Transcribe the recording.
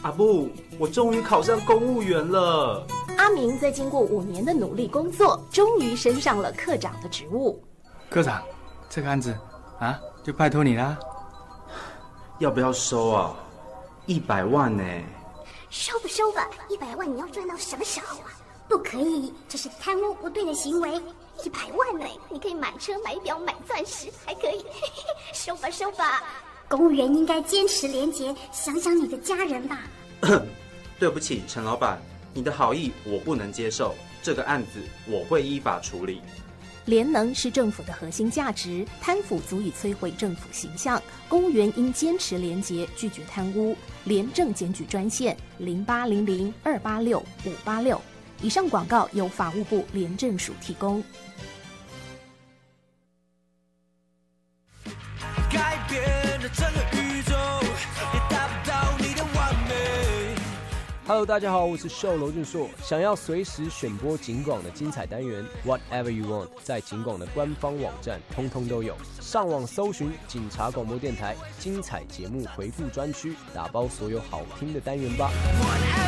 阿布，我终于考上公务员了。 阿明在经过5年的努力工作，终于升上了科长的职务。 科长，这个案子啊，就拜托你啦。 要不要收啊？100万呢？ 收吧收吧，100万你要赚到什么时候啊？不可以，这是贪污不对的行为。100万呢，你可以买车、买表、买钻石，还可以。收吧收吧，公务员应该坚持廉洁，想想你的家人吧。 对不起，陈老板，你的好意我不能接受，这个案子我会依法处理。 廉能是政府的核心价值，贪腐足以摧毁政府形象。公务员应坚持廉洁，拒绝贪污。廉政检举专线0800-286-586。以上广告由法务部廉政署提供。 改变了整个宇宙，也达不到你的完美。 Hello， 大家好，我是秀罗俊硕。想要随时选播警广的精彩单元 ，Whatever You Want， 在警广的官方网站通通都有。上网搜寻警察广播电台，精彩节目回顾专区，打包所有好听的单元吧。